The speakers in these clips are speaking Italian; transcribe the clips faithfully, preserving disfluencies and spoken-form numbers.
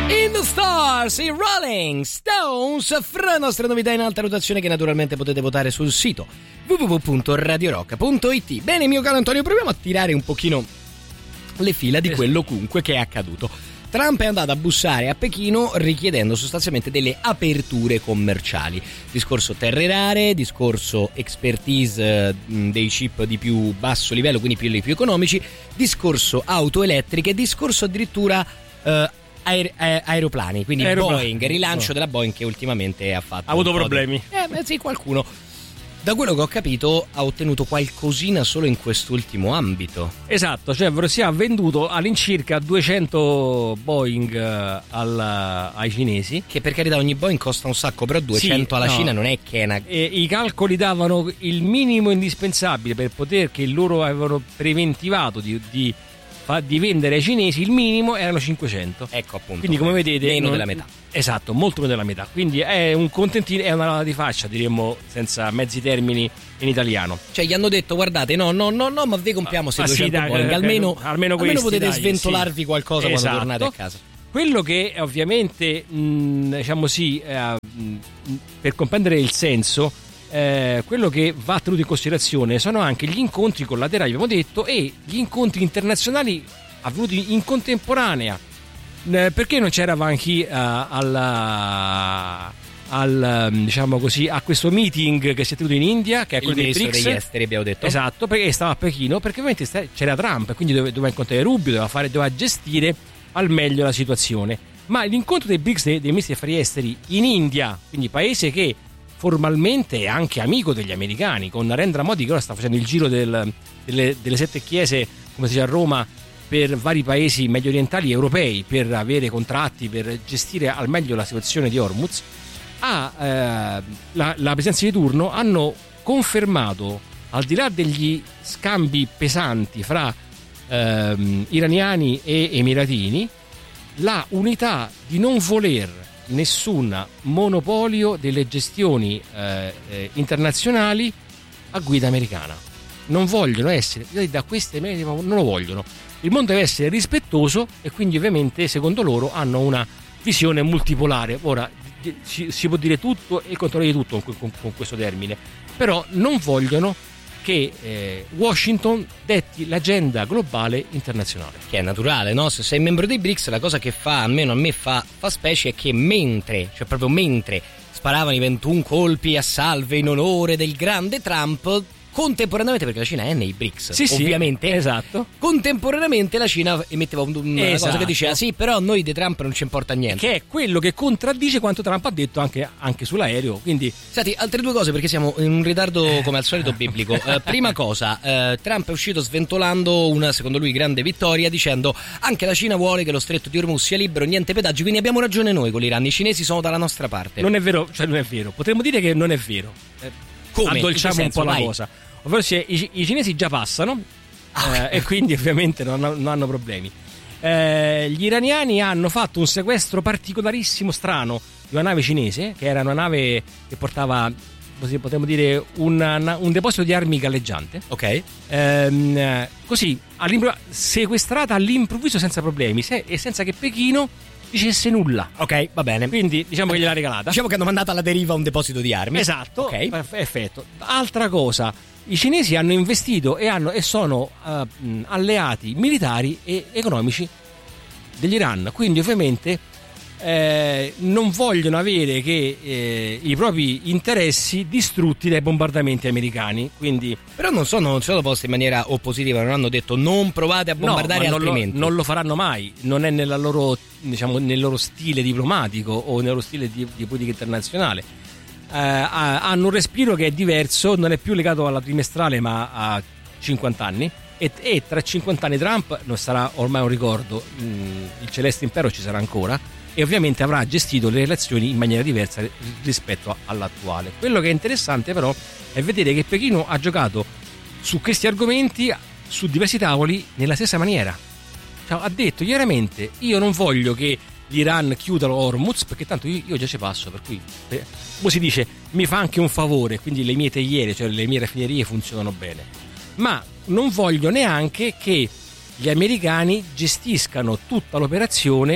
In the Stars, i Rolling Stones, fra nostre novità in alta rotazione che naturalmente potete votare sul sito w w w punto radio rock punto i t. Bene, mio caro Antonio, proviamo a tirare un pochino le fila di quello comunque che è accaduto. Trump è andato a bussare a Pechino richiedendo sostanzialmente delle aperture commerciali. Discorso terre rare, discorso expertise dei chip di più basso livello, quindi più, più economici, discorso auto elettriche, discorso addirittura eh, aer- aer- aeroplani, quindi Aeroplani. Boeing, rilancio oh. della Boeing che ultimamente ha fatto... Ha avuto problemi. Di... Eh, beh, sì, qualcuno... Da quello che ho capito ha ottenuto qualcosina solo in quest'ultimo ambito. Esatto, cioè si è venduto all'incirca duecento Boeing uh, al, uh, ai cinesi. Che per carità ogni Boeing costa un sacco, però duecento sì, alla no. Cina non è che è una... E i calcoli davano il minimo indispensabile per poter, che loro avevano preventivato di... di di vendere ai cinesi, il minimo erano cinquecento. Ecco appunto. Quindi come vedete meno non, della metà. Esatto, molto meno della metà. Quindi è un contentino, è una lava di faccia, diremmo senza mezzi termini in italiano. Cioè gli hanno detto guardate no no no no ma vi compriamo se ah, duecento sì, dai, Boeing, almeno, almeno, questi, almeno potete dai, sventolarvi sì. qualcosa esatto. quando tornate a casa. Quello che ovviamente mh, diciamo sì eh, mh, per comprendere il senso, Eh, quello che va tenuto in considerazione sono anche gli incontri collaterali, abbiamo detto, e gli incontri internazionali avvenuti in contemporanea. Eh, perché non c'era Van Chi uh, alla, al diciamo così a questo meeting che si è tenuto in India, che è quello dei B R I C S degli esteri, abbiamo detto. Esatto, perché stava a Pechino, perché ovviamente c'era Trump, quindi doveva, doveva incontrare Rubio, doveva fare, doveva gestire al meglio la situazione. Ma l'incontro dei B R I C S, dei, dei ministri affari esteri in India, quindi paese che formalmente è anche amico degli americani, con Narendra Modi che ora sta facendo il giro del, delle, delle sette chiese, come si dice a Roma, per vari paesi medio orientali e europei, per avere contratti, per gestire al meglio la situazione di Hormuz, a, eh, la, la presidenza di turno hanno confermato, al di là degli scambi pesanti fra eh, iraniani e emiratini, la unità di non voler nessun monopolio delle gestioni eh, eh, internazionali a guida americana. Non vogliono essere da queste non lo vogliono. Il mondo deve essere rispettoso e quindi ovviamente secondo loro hanno una visione multipolare. Ora si, si può dire tutto e il contrario di tutto con, con, con questo termine, però non vogliono che eh, Washington detti l'agenda globale internazionale. Che è naturale, no? Se sei membro dei B R I C S, la cosa che fa, almeno a me fa, fa specie, è che mentre, cioè proprio mentre sparavano i ventuno colpi a salve in onore del grande Trump, contemporaneamente, perché la Cina è nei B R I C S, sì, ovviamente, sì, esatto. Contemporaneamente la Cina emetteva un, una esatto. cosa che diceva sì, però a noi di Trump non ci importa niente. Che è quello che contraddice quanto Trump ha detto anche, anche sull'aereo. Quindi, senti, altre due cose perché siamo in un ritardo come al solito biblico. Uh, prima cosa, uh, Trump è uscito sventolando una, secondo lui, grande vittoria, dicendo anche la Cina vuole che lo stretto di Hormuz sia libero, niente pedaggi, quindi abbiamo ragione noi con l'Iran, i cinesi sono dalla nostra parte. Non è vero, cioè non è vero. Potremmo dire che non è vero. Eh, Come? Addolciamo un po' la vai. cosa. Ovvero sia, i, i cinesi già passano ah. eh, e quindi ovviamente non, non hanno problemi. Eh, gli iraniani hanno fatto un sequestro particolarissimo, strano, di una nave cinese, che era una nave che portava, così potremmo dire, una, un deposito di armi galleggiante. Ok. Eh, così, sequestrata all'improvviso senza problemi se, e senza che Pechino dicesse nulla. Ok, va bene. Quindi diciamo che gliel'ha regalata. Diciamo che hanno mandato alla deriva un deposito di armi. Esatto. Ok. Perfetto. Altra cosa, i cinesi hanno investito e, hanno, e sono uh, alleati militari e economici dell'Iran, quindi ovviamente eh, non vogliono avere che eh, i propri interessi distrutti dai bombardamenti americani. Quindi, però non sono, non sono posti in maniera oppositiva, non hanno detto non provate a bombardare no, altrimenti. Non lo, non lo faranno mai, non è nella loro, diciamo, nel loro stile diplomatico o nel loro stile di, di politica internazionale. Uh, hanno un respiro che è diverso, non è più legato alla trimestrale ma a cinquanta anni e, e tra cinquanta anni Trump non sarà ormai un ricordo, mm, il Celeste Impero ci sarà ancora e ovviamente avrà gestito le relazioni in maniera diversa rispetto all'attuale. Quello che è interessante però è vedere che Pechino ha giocato su questi argomenti su diversi tavoli nella stessa maniera. Cioè, ha detto chiaramente io non voglio che l'Iran chiuda Hormuz perché tanto io, io già ci passo, per cui eh, come si dice mi fa anche un favore, quindi le mie teiere, cioè le mie raffinerie funzionano bene, ma non voglio neanche che gli americani gestiscano tutta l'operazione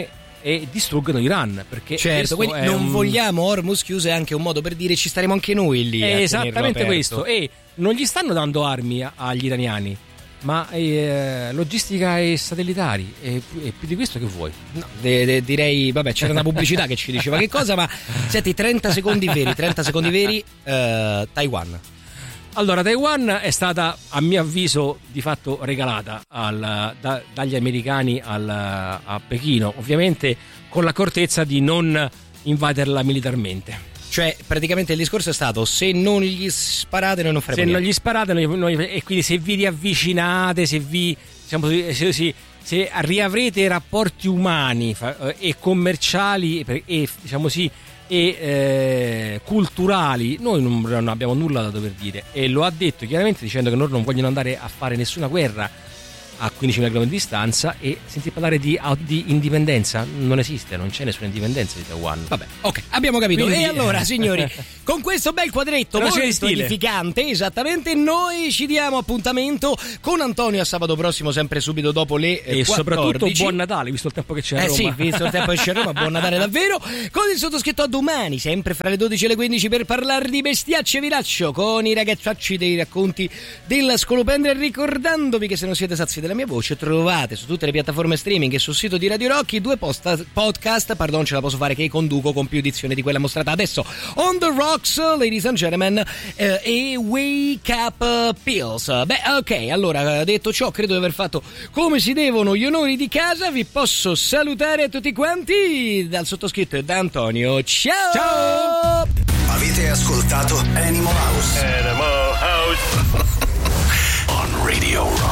e distruggono l'Iran, perché certo, quindi non un... vogliamo Hormuz chiuso, è anche un modo per dire ci staremo anche noi lì. È esattamente questo, e non gli stanno dando armi agli iraniani, ma eh, logistica e satellitari, e, e più di questo che vuoi? No, de, de, direi, vabbè, c'era una pubblicità che ci diceva che cosa, ma senti, trenta secondi veri, trenta secondi veri, eh, Taiwan. Allora, Taiwan è stata, a mio avviso, di fatto regalata al, da, dagli americani al, a Pechino, ovviamente con l'accortezza di non invaderla militarmente. Cioè, praticamente il discorso è stato: se non gli sparate, noi non faremo se niente. non gli sparate, noi, noi, e quindi se vi riavvicinate, se vi diciamo, se, se, se riavrete rapporti umani e commerciali e, e diciamo sì. e eh, culturali, noi non, non abbiamo nulla da dover dire, e lo ha detto chiaramente dicendo che loro non vogliono andare a fare nessuna guerra a quindicimila chilometri di distanza, e sentire parlare di, di indipendenza, non esiste, non c'è nessuna indipendenza di Taiwan. Vabbè, ok, abbiamo capito. Quindi... E allora, signori, con questo bel quadretto molto edificante, esattamente, noi ci diamo appuntamento con Antonio a sabato prossimo, sempre subito dopo le e quattordici. Soprattutto buon Natale, visto il tempo che c'è a Roma. Eh sì, visto il tempo che c'è a Roma, buon Natale davvero. Con il sottoscritto a domani, sempre fra le dodici e le quindici, per parlare di bestiacce viraccio con i ragazzacci dei racconti della Scolopendra, ricordandovi che se non siete sazi della mia voce trovate su tutte le piattaforme streaming e sul sito di Radio Rocky due post- podcast, pardon, ce la posso fare, che conduco con più edizioni di quella mostrata adesso: On the Rocks, ladies and gentlemen, eh, e Wake Up Pills. Beh, ok, allora, detto ciò, credo di aver fatto come si devono gli onori di casa. Vi posso salutare a tutti quanti dal sottoscritto e da Antonio. Ciao! Ciao! Avete ascoltato Animal House? Animal House on Radio